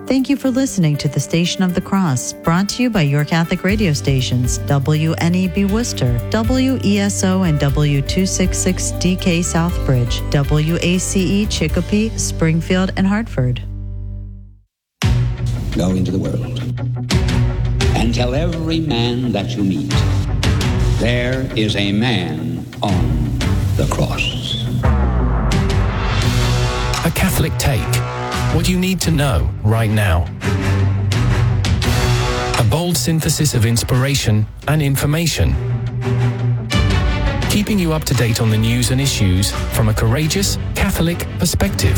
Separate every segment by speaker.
Speaker 1: Thank you for listening to the Station of the Cross, brought to you by your Catholic radio stations, WNEB Worcester, WESO and W266DK Southbridge, WACE Chicopee, Springfield, and Hartford.
Speaker 2: Go into the world and tell every man that you meet, there is a man on the cross.
Speaker 3: A Catholic Take. What you need to know right now. A bold synthesis of inspiration and information. Keeping you up to date on the news and issues from a courageous Catholic perspective.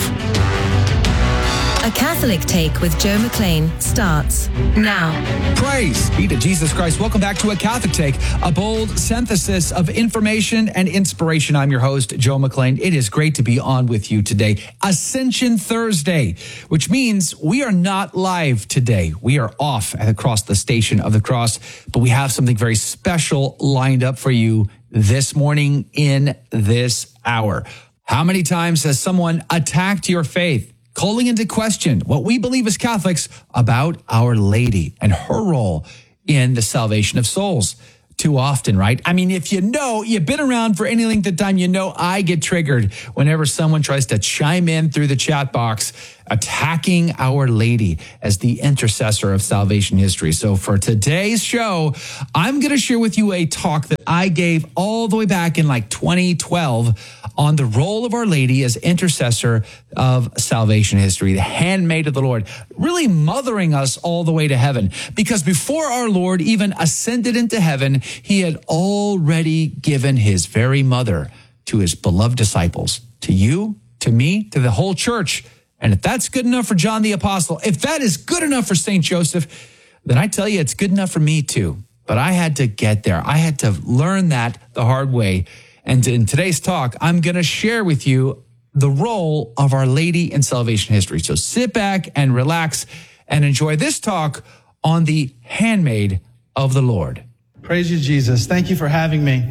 Speaker 4: A Catholic Take with Joe McLean starts now.
Speaker 5: Praise be to Jesus Christ. Welcome back to A Catholic Take, a bold synthesis of information and inspiration. I'm your host, Joe McLean. It is great to be on with you today. Ascension Thursday, which means we are not live today. We are off across the Station of the Cross, but we have something very special lined up for you this morning in this hour. How many times has someone attacked your faith, calling into question what we believe as Catholics about Our Lady and her role in the salvation of souls? Too often, right? I mean, if you know, you've been around for any length of time, you know I get triggered whenever someone tries to chime in through the chat box attacking Our Lady as the intercessor of salvation history. So for today's show, I'm going to share with you a talk that I gave all the way back in like 2012 on the role of Our Lady as intercessor of salvation history, the handmaid of the Lord, really mothering us all the way to heaven. Because before our Lord even ascended into heaven, he had already given his very mother to his beloved disciples, to you, to me, to the whole church. And if that's good enough for John the Apostle, if that is good enough for St. Joseph, then I tell you, it's good enough for me too. But I had to get there. I had to learn that the hard way. And in today's talk, I'm going to share with you the role of Our Lady in salvation history. So sit back and relax and enjoy this talk on the handmaid of the Lord.
Speaker 6: Praise you, Jesus. Thank you for having me.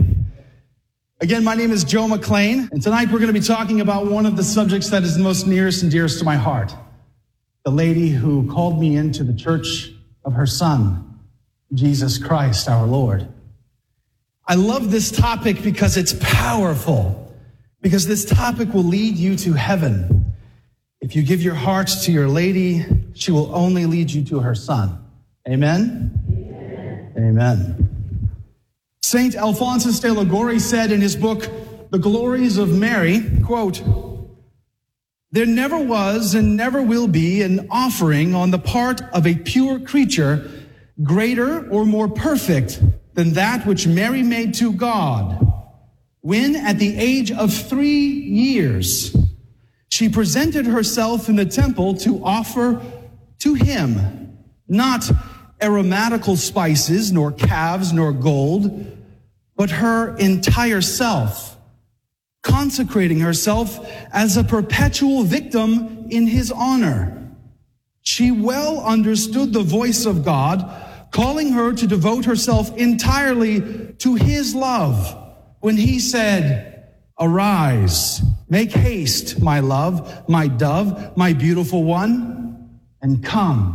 Speaker 6: Again, my name is Joe McLean, and tonight we're going to be talking about one of the subjects that is the most nearest and dearest to my heart. The lady who called me into the church of her Son, Jesus Christ, our Lord. I love this topic because it's powerful, because this topic will lead you to heaven. If you give your heart to your lady, she will only lead you to her Son. Amen? Amen. Saint Alphonsus de Liguori said in his book, The Glories of Mary, quote, "There never was and never will be an offering on the part of a pure creature greater or more perfect than that which Mary made to God when, at the age of 3 years, she presented herself in the temple to offer to him not aromatical spices, nor calves, nor gold, but her entire self, consecrating herself as a perpetual victim in his honor. She well understood the voice of God, calling her to devote herself entirely to his love when he said, 'Arise, make haste, my love, my dove, my beautiful one, and come.'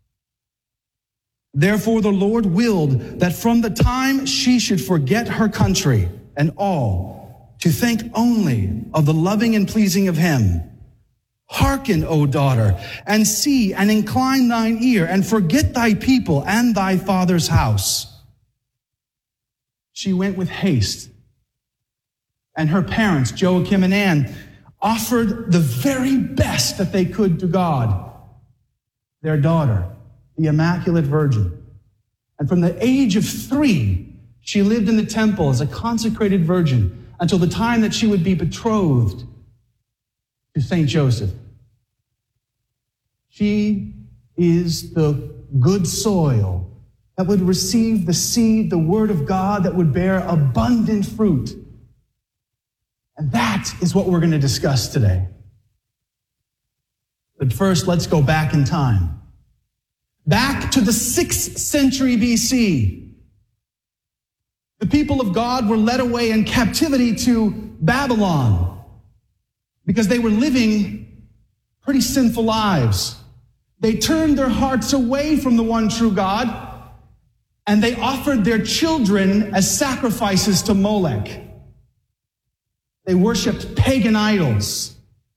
Speaker 6: Therefore the Lord willed that from the time she should forget her country and all, to think only of the loving and pleasing of him. Hearken, O daughter, and see and incline thine ear, and forget thy people and thy father's house." She went with haste, and her parents, Joachim and Anne, offered the very best that they could to God, their daughter, the Immaculate Virgin. And from the age of 3, she lived in the temple as a consecrated virgin until the time that she would be betrothed to St. Joseph. She is the good soil that would receive the seed, the word of God that would bear abundant fruit. And that is what we're going to discuss today. But first, let's go back in time. Back to the 6th century BC. The people of God were led away in captivity to Babylon because they were living pretty sinful lives. They turned their hearts away from the one true God, and they offered their children as sacrifices to Molech. They worshiped pagan idols.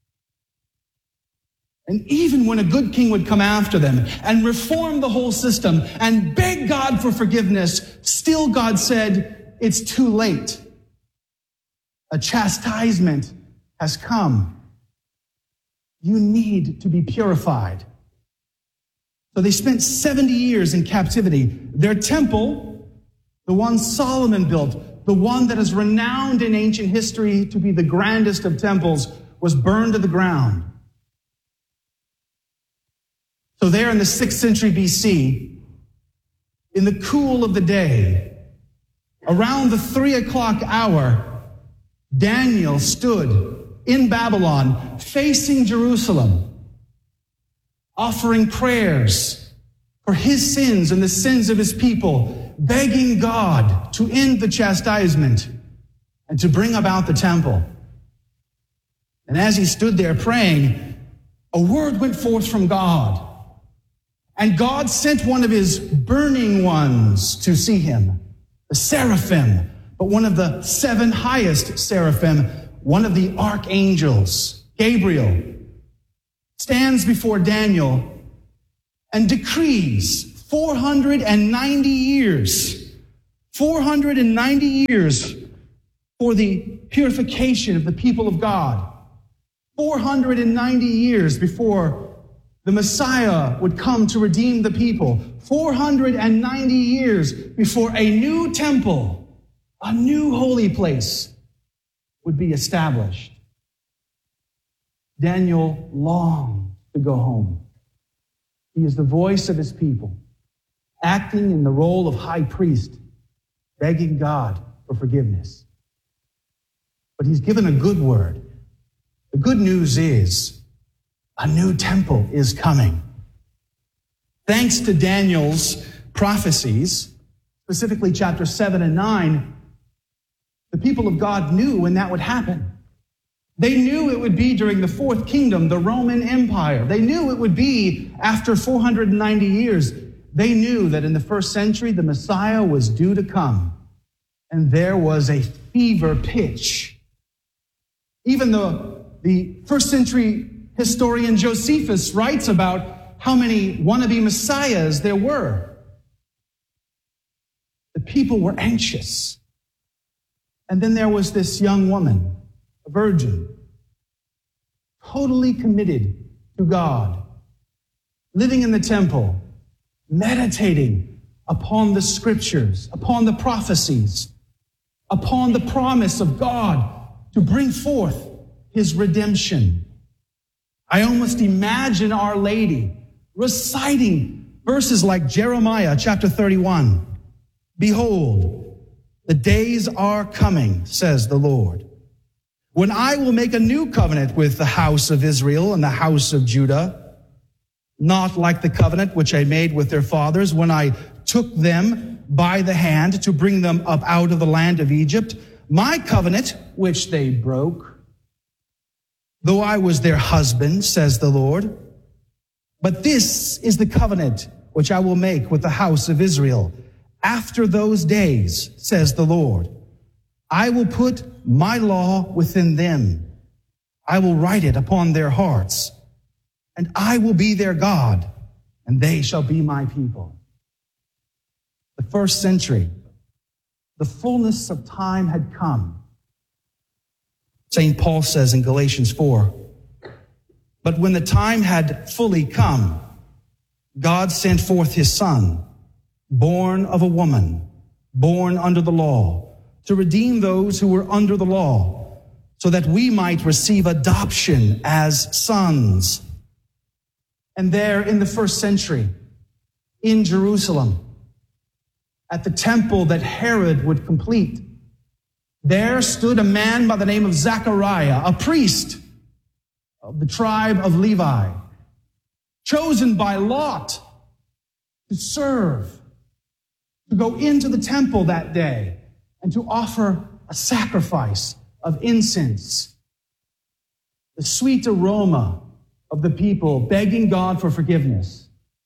Speaker 6: And even when a good king would come after them and reform the whole system and beg God for forgiveness, still God said, it's too late. A chastisement has come. You need to be purified. So they spent 70 years in captivity. Their temple, the one Solomon built, the one that is renowned in ancient history to be the grandest of temples, was burned to the ground. So there in the 6th century BC, in the cool of the day, around the 3 o'clock hour, Daniel stood in Babylon, facing Jerusalem, offering prayers for his sins and the sins of his people, begging God to end the chastisement and to bring about the temple. And as he stood there praying, a word went forth from God. And God sent one of his burning ones to see him, the seraphim, but one of the 7 highest seraphim, one of the archangels, Gabriel, stands before Daniel and decrees 490 years for the purification of the people of God. 490 years before the Messiah would come to redeem the people. 490 years before a new temple, a new holy place would be established. Daniel longed to go home. He is the voice of his people, acting in the role of high priest, begging God for forgiveness. But he's given a good word. The good news is a new temple is coming. Thanks to Daniel's prophecies, specifically chapter 7 and 9, the people of God knew when that would happen. They knew it would be during the 4th kingdom, the Roman Empire. They knew it would be after 490 years. They knew that in the 1st century, the Messiah was due to come. And there was a fever pitch. Even the 1st century historian Josephus writes about how many wannabe messiahs there were. The people were anxious. And then there was this young woman, a virgin, totally committed to God, living in the temple, meditating upon the scriptures, upon the prophecies, upon the promise of God to bring forth his redemption. I almost imagine Our Lady reciting verses like Jeremiah chapter 31. Behold, the days are coming, says the Lord, when I will make a new covenant with the house of Israel and the house of Judah, not like the covenant which I made with their fathers when I took them by the hand to bring them up out of the land of Egypt, my covenant which they broke, though I was their husband, says the Lord. But this is the covenant which I will make with the house of Israel. After those days, says the Lord, I will put my law within them. I will write it upon their hearts, and I will be their God, and they shall be my people. The 1st century, the fullness of time had come. St. Paul says in Galatians 4, but when the time had fully come, God sent forth his Son, born of a woman, born under the law, to redeem those who were under the law, so that we might receive adoption as sons. And there in the 1st century, in Jerusalem, at the temple that Herod would complete, there stood a man by the name of Zechariah, a priest of the tribe of Levi, chosen by lot to serve, to go into the temple that day and to offer a sacrifice of incense. The sweet aroma of the people begging God for forgiveness.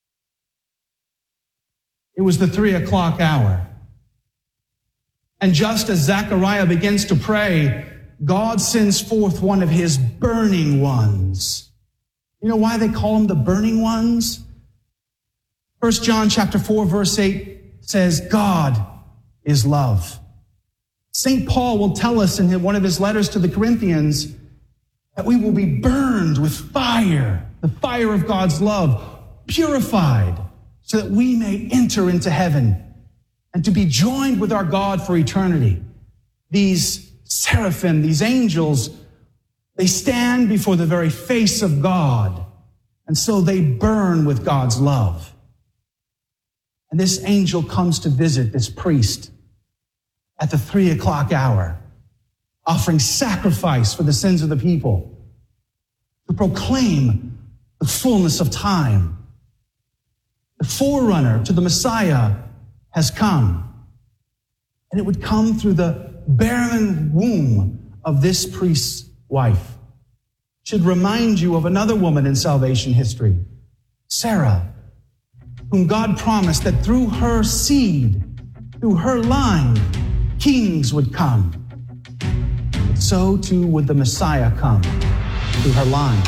Speaker 6: It was the 3 o'clock hour. And just as Zechariah begins to pray, God sends forth one of his burning ones. You know why they call them the burning ones? 1 John chapter 4, verse 8 says, God is love. St. Paul will tell us in one of his letters to the Corinthians that we will be burned with fire, the fire of God's love, purified, so that we may enter into heaven and to be joined with our God for eternity. These seraphim, these angels, they stand before the very face of God, and so they burn with God's love. And this angel comes to visit this priest at the 3 o'clock hour, offering sacrifice for the sins of the people, to proclaim the fullness of time. The forerunner to the Messiah has come, and it would come through the barren womb of this priest's wife. Should remind you of another woman in salvation history, Sarah, whom God promised that through her seed, through her line, kings would come. So too would the Messiah come through her line.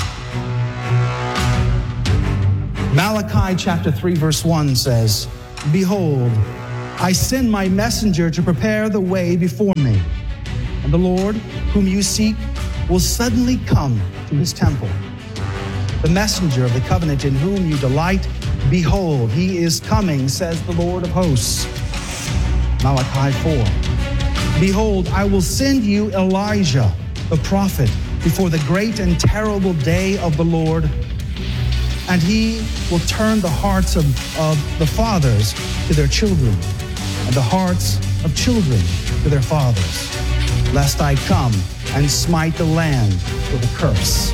Speaker 6: Malachi chapter 3 verse 1 says, Behold, I send my messenger to prepare the way before me. And the Lord, whom you seek, will suddenly come to his temple. The messenger of the covenant in whom you delight, behold, he is coming, says the Lord of hosts. Malachi 4. Behold, I will send you Elijah, the prophet, before the great and terrible day of the Lord. And he will turn the hearts of the fathers to their children, and the hearts of children to their fathers, lest I come and smite the land with a curse.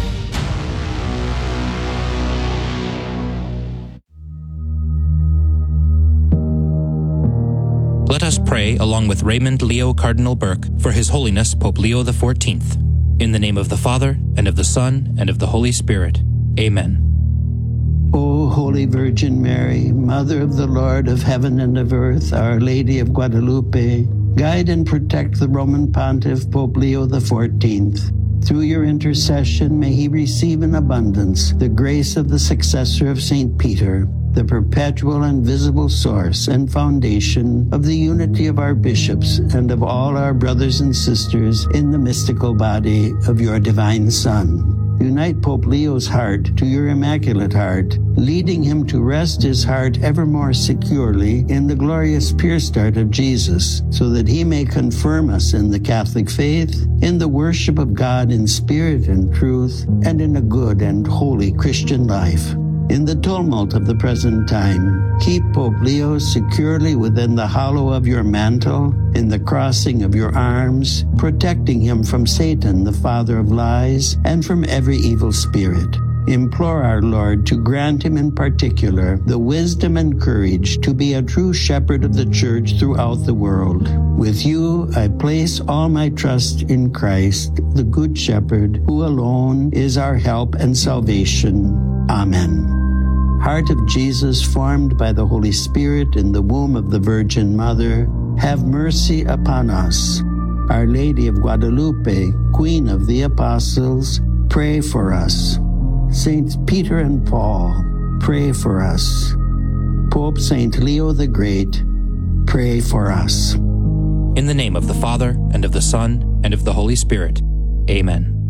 Speaker 7: Let us pray along with Raymond Leo Cardinal Burke for His Holiness Pope Leo XIV. In the name of the Father, and of the Son, and of the Holy Spirit. Amen.
Speaker 8: O Holy Virgin Mary, Mother of the Lord of heaven and of earth, Our Lady of Guadalupe, guide and protect the Roman Pontiff Pope Leo XIV. Through your intercession, may he receive in abundance the grace of the successor of St. Peter, the perpetual and visible source and foundation of the unity of our bishops and of all our brothers and sisters in the mystical body of your divine Son. Unite Pope Leo's heart to your Immaculate Heart, leading him to rest his heart ever more securely in the glorious pure start of Jesus, so that he may confirm us in the Catholic faith, in the worship of God in spirit and truth, and in a good and holy Christian life. In the tumult of the present time, keep Pope Leo securely within the hollow of your mantle, in the crossing of your arms, protecting him from Satan, the father of lies, and from every evil spirit. Implore our Lord to grant him in particular the wisdom and courage to be a true shepherd of the Church throughout the world. With you, I place all my trust in Christ, the Good Shepherd, who alone is our help and salvation. Amen. Heart of Jesus, formed by the Holy Spirit in the womb of the Virgin Mother, have mercy upon us. Our Lady of Guadalupe, Queen of the Apostles, pray for us. Saints Peter and Paul, pray for us. Pope St. Leo the Great, pray for us.
Speaker 7: In the name of the Father, and of the Son, and of the Holy Spirit. Amen.